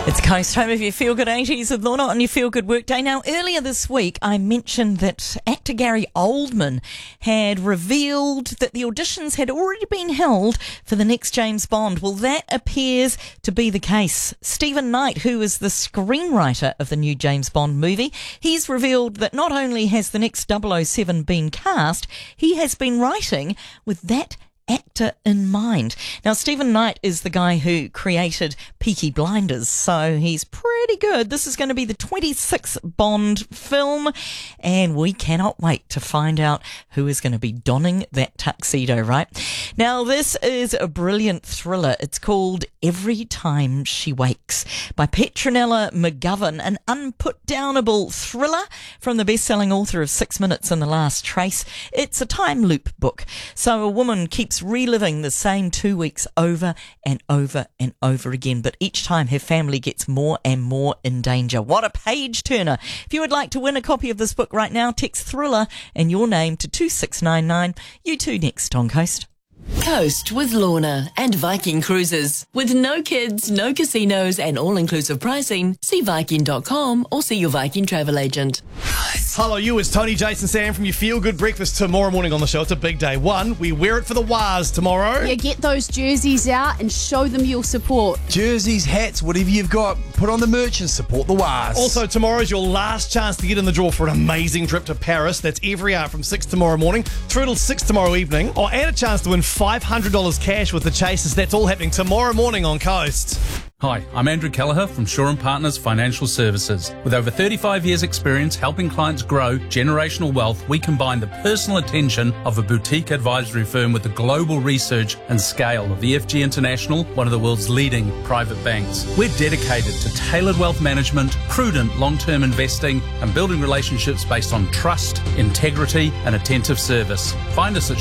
It's Coast Home of your Feel Good 80s with Lorna on your Feel Good Workday. Now, earlier this week, I mentioned that actor Gary Oldman had revealed that the auditions had already been held for the next James Bond. Well, that appears to be the case. Stephen Knight, who is the screenwriter of the new James Bond movie, he's revealed that not only has the next 007 been cast, he has been writing with that actor in mind. Now, Stephen Knight is the guy who created Peaky Blinders, so he's pretty good. This is going to be the 26th Bond film, and we cannot wait to find out who is going to be donning that tuxedo, right? Now, this is a brilliant thriller. It's called Every Time She Wakes by Petronella McGovern, an unputdownable thriller from the best-selling author of 6 Minutes and the Last Trace. It's a time loop book, so a woman keeps reliving the same 2 weeks over and over and over again, but each time her family gets more and more in danger. What a page turner. If you would like to win a copy of this book right now, text Thriller and your name to 2699. You too next on Coast. Coast with Lorna and Viking Cruises. With no kids, no casinos and all-inclusive pricing, see Viking.com or see your Viking travel agent. Hello, you. It's Tony, Jason, Sam from your Feel Good Breakfast tomorrow morning on the show. It's a big day. One, we wear it for the Waz tomorrow. Yeah, get those jerseys out and show them your support. Jerseys, hats, whatever you've got, put on the merch and support the Waz. Also, tomorrow is your last chance to get in the draw for an amazing trip to Paris. That's every hour from 6 tomorrow morning through till 6 tomorrow evening. Oh, and a chance to win $500 cash with the Chasers. That's all happening tomorrow morning on Coast. Hi, I'm Andrew Kelleher from Shaw & Partners Financial Services. With over 35 years' experience helping clients grow generational wealth, we combine the personal attention of a boutique advisory firm with the global research and scale of EFG International, one of the world's leading private banks. We're dedicated to tailored wealth management, prudent long-term investing, and building relationships based on trust, integrity, and attentive service. Find us at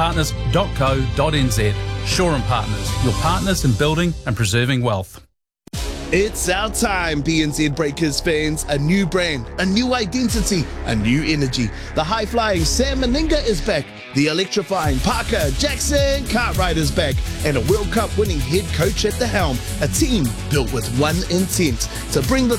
shawandpartners.co.nz. Shaw & Partners, your partners in building and preserving wealth. It's our time, BNZ Breakers fans. A new brand, a new identity, a new energy. The high-flying Sam Meninga is back. The electrifying Parker Jackson Cartwright is back. And a World Cup winning head coach at the helm. A team built with one intent, to bring the